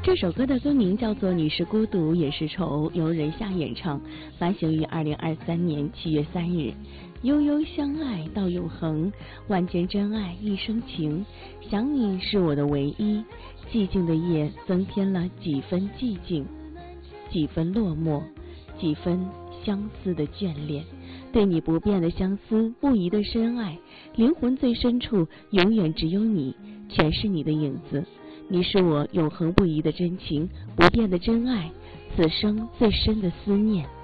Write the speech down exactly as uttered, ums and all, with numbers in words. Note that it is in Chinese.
这首歌的歌名叫做《你是孤独也是愁》，由任夏演唱，发行于二零二三年七月三日。悠悠相爱到永恒，万千真爱一生情。想你是我的唯一，寂静的夜增添了几分寂静，几分落寞，几分相思的眷恋。对你不变的相思，不移的深爱，灵魂最深处永远只有你，全是你的影子。你是我永恒不移的真情，不变的真爱，此生最深的思念。